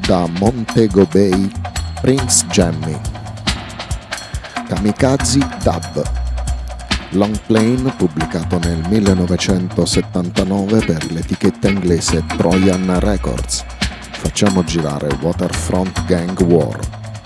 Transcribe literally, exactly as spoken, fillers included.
da Montego Bay, Prince Jammy. Kamikaze Dub, long plane pubblicato nel millenovecentosettantanove per l'etichetta inglese Trojan Records. Facciamo girare Waterfront Gang War.